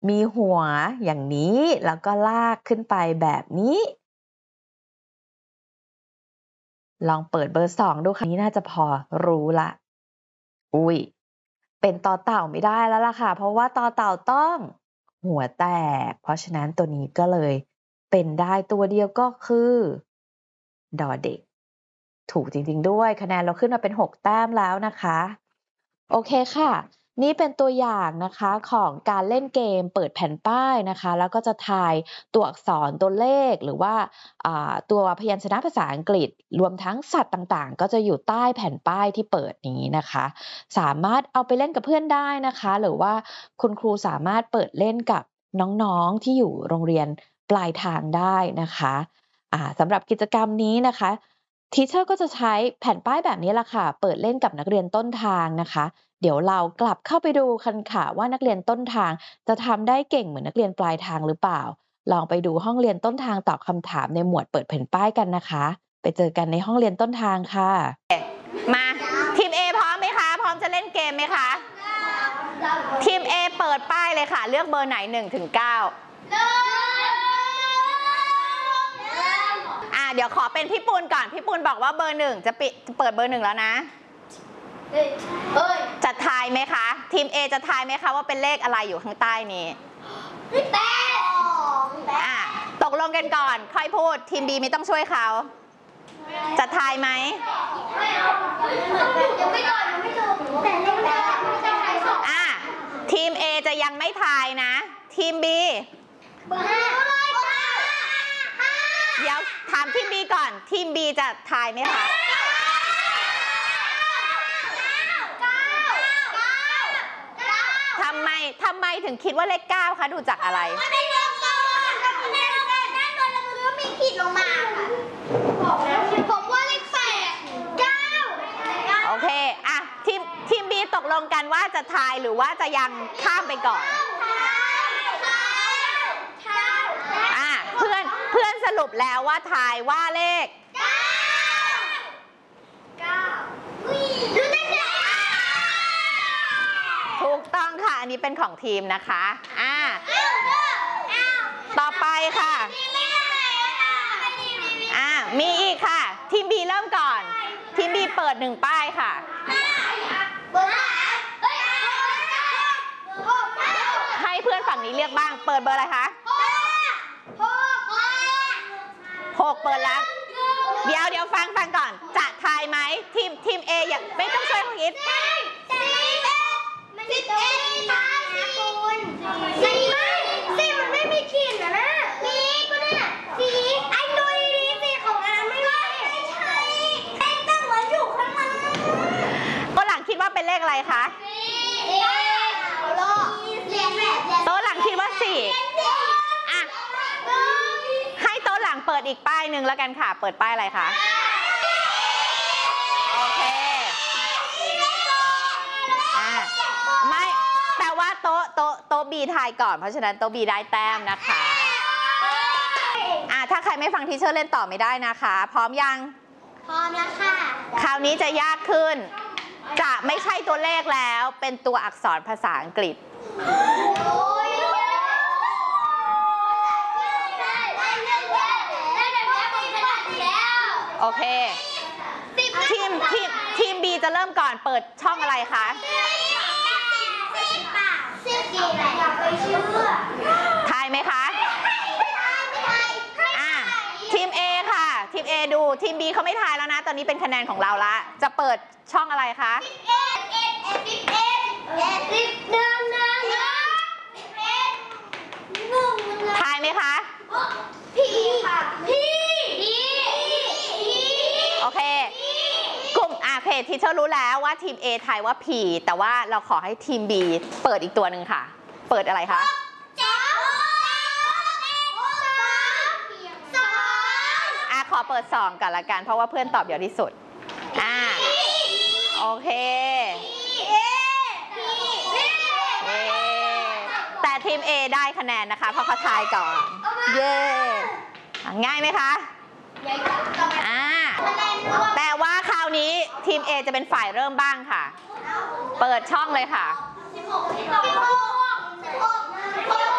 มีหัวอย่างนี้แล้วก็ลากขึ้นไปแบบนี้ลองเปิดเบอร์2ดูค่ะนี้น่าจะพอรู้ละอุ้ยเป็นต่อเต่าไม่ได้แล้วล่ะค่ะเพราะว่าต่อเต่าต้องหัวแตกเพราะฉะนั้นตัวนี้ก็เลยเป็นได้ตัวเดียวก็คือดอเด็กถูกจริงๆด้วยคะแนนเราขึ้นมาเป็น6แต้มแล้วนะคะโอเคค่ะนี่เป็นตัวอย่างนะคะของการเล่นเกมเปิดแผ่นป้ายนะคะแล้วก็จะทายตัวอักษรตัวเลขหรือว่าตัวพยัญชนะภาษาอังกฤษรวมทั้งสัตว์ต่างๆก็จะอยู่ใต้แผ่นป้ายที่เปิดนี้นะคะสามารถเอาไปเล่นกับเพื่อนได้นะคะหรือว่าคุณครูสามารถเปิดเล่นกับน้องๆที่อยู่โรงเรียนปลายทางได้นะคะสำหรับกิจกรรมนี้นะคะทีเชอร์ก็จะใช้แผ่นป้ายแบบนี้แหละค่ะเปิดเล่นกับนักเรียนต้นทางนะคะเดี๋ยวเรากลับเข้าไปดูกันค่ะว่านักเรียนต้นทางจะทำได้เก่งเหมือนนักเรียนปลายทางหรือเปล่าลองไปดูห้องเรียนต้นทางตอบคำถามในหมวดเปิดแผ่นป้ายกันนะคะไปเจอกันในห้องเรียนต้นทางค่ะมาทีม A พร้อมไหมคะพร้อมจะเล่นเกมไหมคะทีม A เปิดป้ายเลยค่ะเลือกเบอร์ไหน1 ถึง 9เดี๋ยวขอเป็นพี่ปูนก่อนพี่ปูนบอกว่าเบอร์1จะเปิดเบอร์1แล้วนะจะทายไหมคะทีม A จะทายไหมคะว่าเป็นเลขอะไรอยู่ข้างใต้นี้ตกลงกันก่อนค่อยพูดทีม B ไม่ต้องช่วยเขาจะทายไหมทีม A จะยังไม่ทายนะทีม B เดี๋ยวถามทีม B ก่อนทีม B จะทายไหมคะทำไมถึงคิดว่าเลข9คะดูจากอะไรมีขีดลงมาผมว่าเลข9โอเคทีม B ตกลงกันว่าจะทายหรือว่าจะยังข้ามไปก่อนเพื่อนสรุปแล้วว่าทายว่าเลขถูกต้องค่ะอันนี้เป็นของทีมนะคะต่อไปค่ะมีอีกค่ะทีม B เริ่มก่อนทีม B เปิด1ป้ายค่ะให้เพื่อนฝั่งนี้เรียกบ้างเปิดเบอร์อะไรคะ6เปิดแล้วเดี๋ยวฟังก่อนจะทายไหมทีม A อย่าไม่ต้องช่วยเขาคิดมันไม่มีขีดนะมีก็เนี่ยสีไอ้ตัวนี้สีของอันไม่ใช่ไอ้ตั้งไว้อยู่ข้างหลังตัวหลังคิดว่าเป็นเลขอะไรคะตัวหลังคิดว่า4ให้ตัวหลังเปิดอีกป้ายหนึ่งแล้วกันค่ะเปิดป้ายอะไรคะโอเคไม่แต่ว่าโต๊ะ B ทายก่อนเพราะฉะนั้นโต๊ะ B ได้แต้มนะคะถ้าใครไม่ฟังทีเชอร์เล่นต่อไม่ได้นะคะพร้อมยังพร้อมแล้วค่ะคราวนี้จะยากขึ้นจะไม่ใช่ตัวเลขแล้วเป็นตัวอักษรภาษาอังกฤษโอเคทีม B จะเริ่มก่อนเปิดช่องอะไรคะทายไหมคะทีม A ค่ะทีม A ดูทีม B เขาไม่ทายแล้วนะตอนนี้เป็นคะแนนของเราละจะเปิดช่องอะไรคะทายไหมคะโอเคกลุ่มโอเคทีเชอร์รู้แล้วว่าทีม A ทายว่า P แต่ว่าเราขอให้ทีม B เปิดอีกตัวหนึ่งค่ะเปิดอะไรคะขอเปิด2กันละกันเพราะว่าเพื่อนตอบเยอะที่สุดโอเคแต่ทีม A ได้คะแนนนะคะเพราะเขาทายก่อนเย้ง่ายไหมคะแต่ว่าคราวนี้ทีม A จะเป็นฝ่ายเริ่มบ้างค่ะเปิดช่องเลยค่ะ